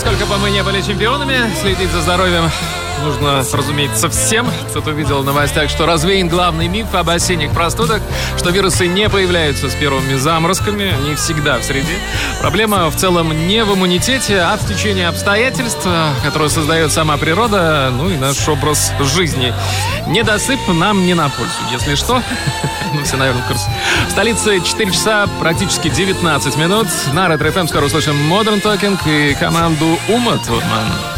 сколько бы мы не были чемпионами, следить за здоровьем нужно, разумеется, всем. Кто-то увидел в новостях, что развеян главный миф об осенних простудах, что вирусы не появляются с первыми заморозками, не всегда в среде. Проблема в целом не в иммунитете, а в стечении обстоятельств, которые создает сама природа, ну и наш образ жизни. Недосып нам не на пользу, если что. Ну, все, наверное, в курсе. В столице 4 часа, практически 19 минут. На Ретро FM скоро услышим Modern Talking и команду Uma Thurman.